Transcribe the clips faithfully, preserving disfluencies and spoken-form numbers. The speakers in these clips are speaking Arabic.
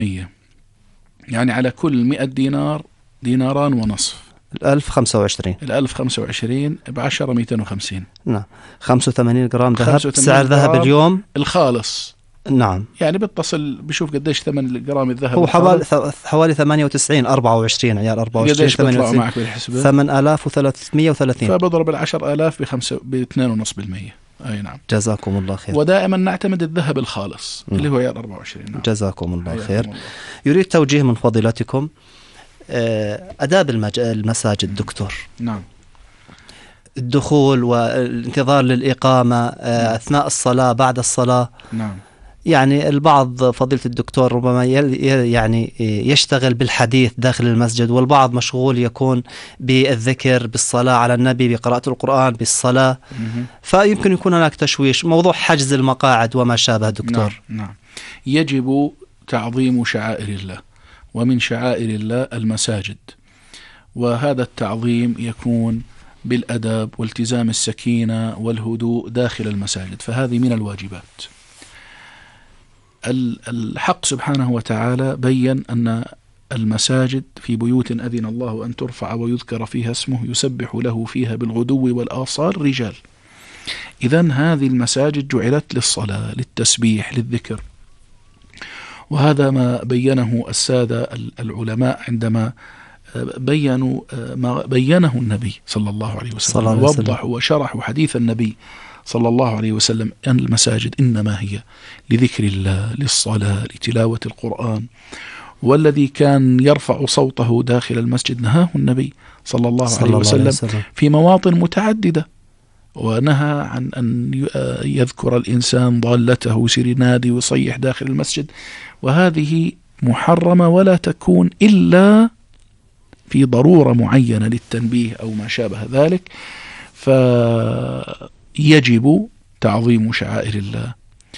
يعني على كل مئة دينار ديناران ونصف. الألف خمسة وعشرين الألف خمسة وعشرين بعشرة مئتين وخمسين. نعم. خمسة وثمانين جرام ذهب. سعر ذهب اليوم الخالص. نعم. يعني بتصل بشوف قديش ثمن جرام الذهب. هو حوالي حوالي ثمانية وتسعين أربعة وعشرين عيار أربعة وعشرين. قديش بيطلع معك بالحسبة؟ ثمانية آلاف وثلاثمئة وثلاثين. فبضرب العشر آلاف بخمسة باثنين ونص بالمية. أي نعم. جزاكم الله خير. ودائما نعتمد الذهب الخالص م. اللي هو عيار أربعة وعشرين. نعم. جزاكم الله خير. الله. يريد توجيه من فضيلتكم آداب المساجد دكتور. نعم. الدخول والانتظار للإقامة أثناء الصلاة بعد الصلاة. نعم. يعني البعض فضيلة الدكتور ربما يعني يشتغل بالحديث داخل المسجد، والبعض مشغول يكون بالذكر بالصلاة على النبي بقراءة القرآن بالصلاة، فيمكن يكون هناك تشويش. موضوع حجز المقاعد وما شابه دكتور. نعم. نعم. يجب تعظيم شعائر الله، ومن شعائر الله المساجد، وهذا التعظيم يكون بالأدب والتزام السكينة والهدوء داخل المساجد، فهذه من الواجبات. الحق سبحانه وتعالى بيّن أن المساجد في بيوت أذن الله أن ترفع ويذكر فيها اسمه يسبح له فيها بالغدو والآصال رجال. إذن هذه المساجد جعلت للصلاة للتسبيح للذكر، وهذا ما بيّنه السادة العلماء عندما بيّنوا ما بيّنه النبي صلى الله عليه وسلم، ووضحوا وشرحوا حديث النبي صلى الله عليه وسلم أن المساجد إنما هي لذكر الله للصلاة لتلاوة القرآن. والذي كان يرفع صوته داخل المسجد نهاه النبي صلى الله صلى عليه الله وسلم, وسلم في مواطن متعددة، ونهى عن أن يذكر الإنسان ضالته ويصير ينادي ويصيح داخل المسجد، وهذه محرمة ولا تكون إلا في ضرورة معينة للتنبيه أو ما شابه ذلك. فيجب تعظيم شعائر الله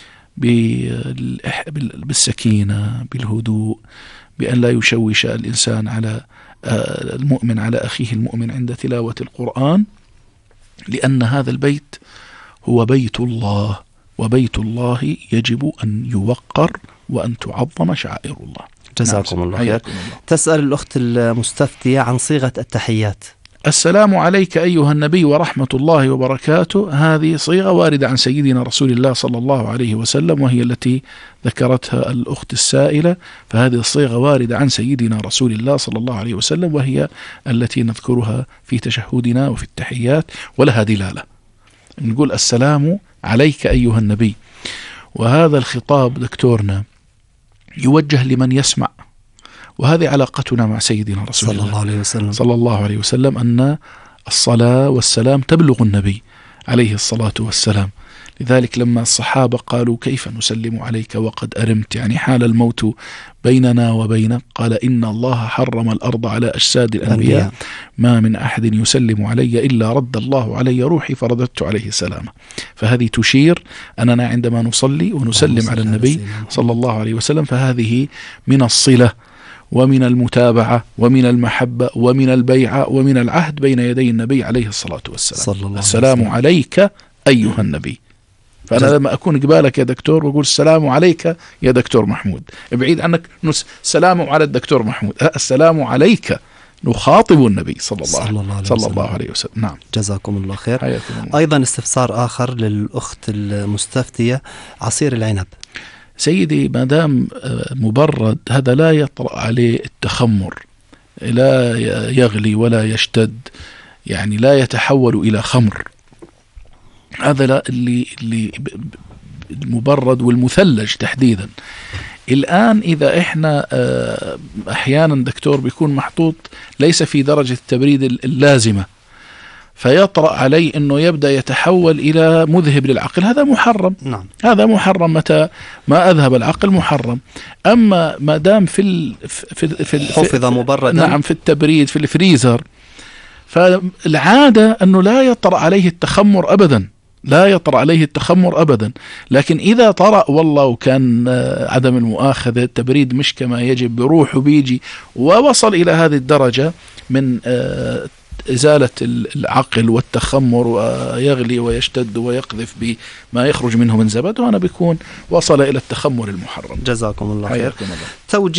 بالسكينة بالهدوء، بأن لا يشوش الإنسان على المؤمن على أخيه المؤمن عند تلاوة القرآن، لأن هذا البيت هو بيت الله، وبيت الله يجب أن يوقر وأن تعظم شعائر الله. جزاكم الله خير. تسأل الأخت المستفتية عن صيغة التحيات. السلام عليك أيها النبي ورحمة الله وبركاته، هذه صيغة واردة عن سيدنا رسول الله صلى الله عليه وسلم، وهي التي ذكرتها الأخت السائلة، فهذه الصيغة واردة عن سيدنا رسول الله صلى الله عليه وسلم، وهي التي نذكرها في تشهدنا وفي التحيات، ولها دلالة. نقول السلام عليك أيها النبي، وهذا الخطاب دكتورنا يوجه لمن يسمع، وهذه علاقتنا مع سيدنا رسول صلى الله عليه وسلم صلى الله عليه وسلم أن الصلاة والسلام تبلغ النبي عليه الصلاة والسلام. لذلك لما الصحابة قالوا كيف نسلم عليك وقد أرمت، يعني حال الموت بيننا وبينك، قال إن الله حرم الأرض على أجساد الأنبياء، ما من أحد يسلم علي إلا رد الله علي روحي فرددت عليه سلامه. فهذه تشير أننا عندما نصلي ونسلم على النبي صلى الله عليه وسلم فهذه من الصلة ومن المتابعة ومن المحبة ومن البيعة ومن العهد بين يدي النبي عليه الصلاة والسلام. السلام عليك أيها النبي. فأنا لما أكون قبالك يا دكتور وأقول السلام عليك يا دكتور محمود، بعيد عنك نس السلام على الدكتور محمود، السلام عليك، نخاطب النبي صلى الله, صلى الله, عليه, صلى الله عليه وسلم. نعم. جزاكم الله خير. الله. أيضا استفسار آخر للأخت المستفتية، عصير العنب. سيدي ما دام مبرد هذا لا يطرأ عليه التخمر، لا يغلي ولا يشتد، يعني لا يتحول إلى خمر. هذا لا اللي اللي المبرد والمثلج تحديدا. الآن إذا إحنا أحيانا دكتور بيكون محطوط ليس في درجة التبريد اللازمة، فيطرأ عليه أنه يبدأ يتحول إلى مذهب للعقل، هذا محرم. نعم. هذا محرم، متى ما أذهب العقل محرم. أما ما دام في ال في ال في ال حفظ مبردا، نعم، في التبريد في الفريزر، فالعادة أنه لا يطرأ عليه التخمر أبدا، لا يطرأ عليه التخمر أبدا. لكن إذا طرأ والله وكان عدم المؤاخذة التبريد مش كما يجب، بروح وبيجي ووصل إلى هذه الدرجة من إزالة العقل والتخمر، ويغلي ويشتد ويقذف بما يخرج منه من زبد، وأنا بيكون وصل إلى التخمر المحرم. جزاكم الله خير. توجيه